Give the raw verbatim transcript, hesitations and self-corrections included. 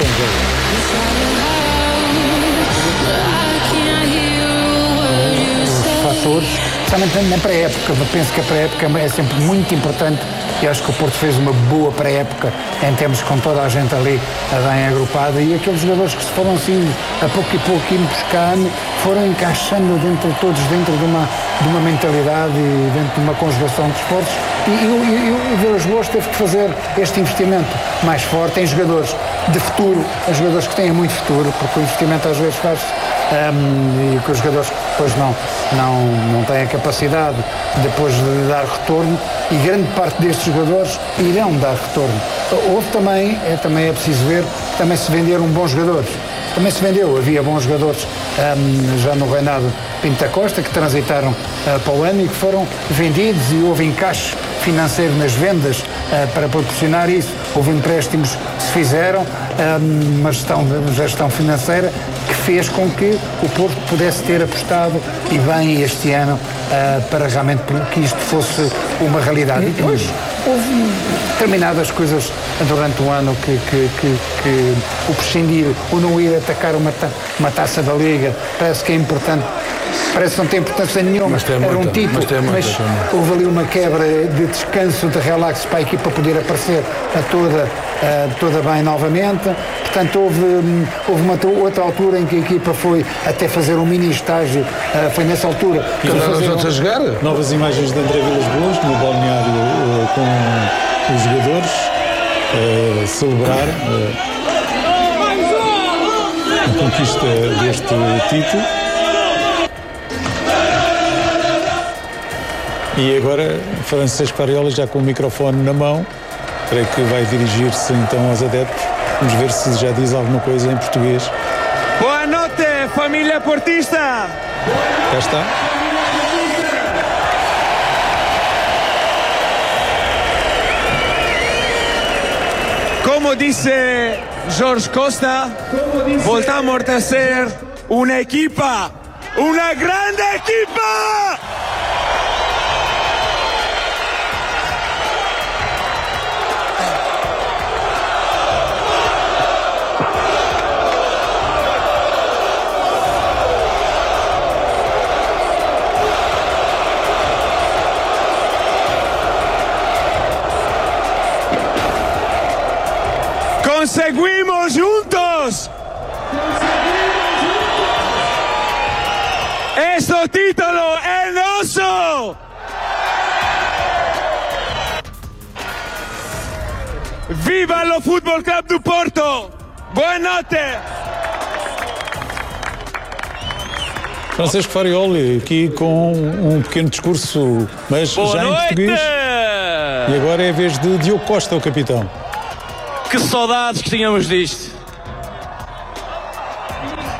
com os fatores, especialmente na pré-época. Eu penso que a pré-época é sempre muito importante e acho que o Porto fez uma boa pré-época em termos com toda a gente ali bem agrupada, e aqueles jogadores que se foram assim a pouco e pouco indo buscando, foram encaixando dentro, todos dentro de uma, de uma mentalidade e dentro de uma conjugação de esforços, e, e, e, e o Vilas-Boas teve que fazer este investimento mais forte em jogadores de futuro, em jogadores que têm muito futuro, porque o investimento às vezes faz um, e que os jogadores depois não, não, não têm a capacidade depois de dar retorno, e grande parte destes jogadores irão dar retorno. Houve também, é, também é preciso ver, também se venderam bons jogadores. Também se vendeu, havia bons jogadores um, já no reinado Pinto da Costa, que transitaram uh, para o ano e que foram vendidos, e houve encaixe financeiro nas vendas uh, para proporcionar isso. Houve empréstimos que se fizeram, um, uma gestão, uma gestão financeira que fez com que o Porto pudesse ter apostado e bem este ano uh, para realmente que isto fosse uma realidade. E depois houve determinadas coisas durante o ano que, que, que, que o prescindir, o não ir atacar uma, ta, uma taça da Liga, parece que é importante. Parece que não tem importância nenhuma, era muita, um título, mas, muita, mas houve ali uma quebra de descanso, de relax para a equipa poder aparecer a toda, a toda bem novamente. Portanto, houve, houve uma outra altura em que a equipa foi até fazer um mini estágio, foi nessa altura. Que fazer um, a jogar? Novas imagens de André Vilas-Boas no balneário uh, com os jogadores uh, celebrar uh, a conquista deste título. E agora, Francesco Farioli já com o microfone na mão, creio que vai dirigir-se então aos adeptos. Vamos ver se já diz alguma coisa em português. Boa noite, família portista! Já está. Como disse Jorge Costa, voltamos a ser uma equipa, uma grande equipa! ¡Conseguimos juntos! ¡Este título es nuestro! ¡Viva o Futebol Clube do Porto! Boa noite! Francisco Farioli, aqui com um pequeno discurso, mas Boa já noite. em português. E agora é a vez de Diogo Costa, o capitão. Que saudades que tínhamos disto.